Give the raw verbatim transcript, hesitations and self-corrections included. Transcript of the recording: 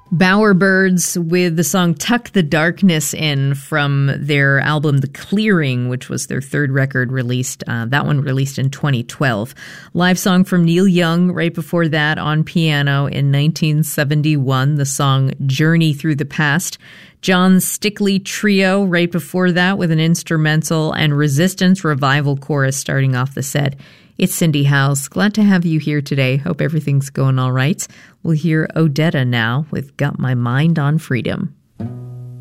Bowerbirds with the song Tuck the Darkness In from their album The Clearing, which was their third record released. Uh, that one released in twenty twelve. Live song from Neil Young right before that on piano in nineteen seventy-one, the song Journey Through the Past. John Stickley Trio right before that with an instrumental, and Resistance Revival Chorus starting off the set. It's Cindy House. Glad to have you here today. Hope everything's going all right. We'll hear Odetta now with Got My Mind on Freedom.